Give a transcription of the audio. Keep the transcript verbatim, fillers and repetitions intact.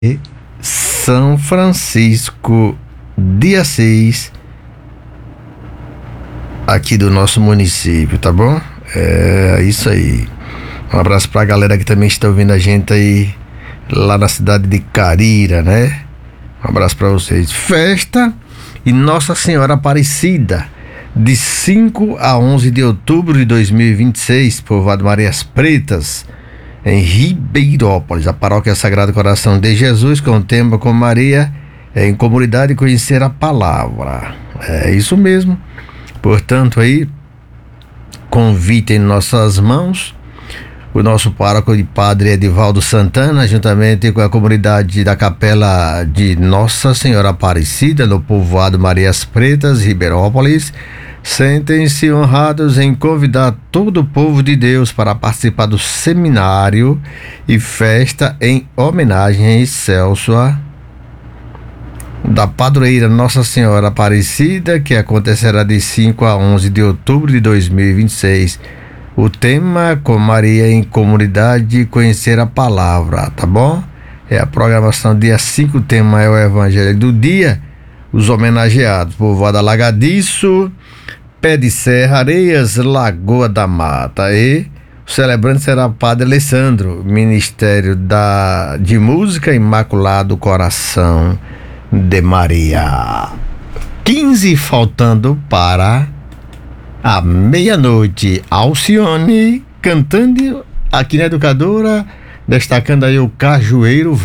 São Francisco de Assis, aqui do nosso município, tá bom? É isso aí. Um abraço pra galera que também está ouvindo a gente aí lá na cidade de Carira, né? Um abraço pra vocês. Festa e Nossa Senhora Aparecida, de cinco a onze de outubro de dois mil e vinte e seis, povoado Marias Pretas, em Ribeirópolis. A paróquia Sagrado Coração de Jesus, com o tema com Maria em comunidade conhecer a palavra. É isso mesmo. Portanto, aí, convite em nossas mãos. O nosso pároco de Padre Edivaldo Santana, juntamente com a comunidade da Capela de Nossa Senhora Aparecida, no povoado Marias Pretas, Ribeirópolis, sentem-se honrados em convidar todo o povo de Deus para participar do seminário e festa em homenagem a Excelsua da padroeira Nossa Senhora Aparecida, que acontecerá de cinco a onze de outubro de dois mil e vinte e seis. O tema com Maria em comunidade conhecer a palavra, tá bom? É a programação dia cinco, o tema é o Evangelho do dia. Os homenageados: povoado Alagadiço, Pé de Serra, Areias, Lagoa da Mata. E o celebrante será o Padre Alessandro, Ministério da, de Música Imaculado Coração de Maria. quinze faltando para à meia-noite. Alcione cantando aqui na Educadora, destacando aí o Cajueiro